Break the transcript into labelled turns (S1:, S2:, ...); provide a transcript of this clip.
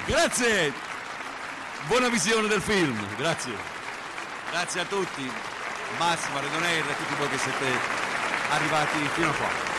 S1: Grazie, buona visione del film, grazie. Grazie a tutti, Massimo, Redonera, a tutti voi che siete arrivati fino a qua.